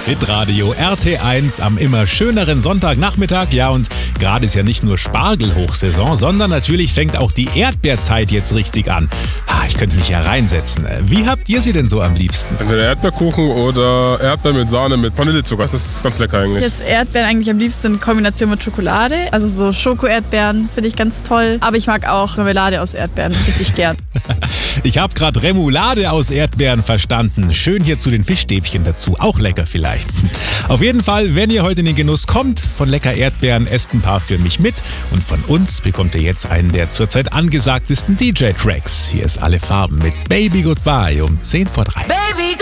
Hitradio RT1 am immer schöneren Sonntagnachmittag. Ja, und gerade ist ja nicht nur Spargelhochsaison, sondern natürlich fängt auch die Erdbeerzeit jetzt richtig an. Ich könnte mich ja reinsetzen. Wie habt ihr sie denn so am liebsten? Entweder Erdbeerkuchen oder Erdbeeren mit Sahne mit Vanillezucker. Das ist ganz lecker eigentlich. Jetzt Erdbeeren eigentlich am liebsten in Kombination mit Schokolade. Also so Schoko-Erdbeeren finde ich ganz toll. Aber ich mag auch Marmelade aus Erdbeeren richtig gern. Ich habe gerade Remoulade aus Erdbeeren verstanden. Schön hier zu den Fischstäbchen dazu. Auch lecker vielleicht. Auf jeden Fall, wenn ihr heute in den Genuss kommt von lecker Erdbeeren, esst ein paar für mich mit. Und von uns bekommt ihr jetzt einen der zurzeit angesagtesten DJ-Tracks. Hier ist Alle Farben mit Baby Goodbye um 10 vor 3. Baby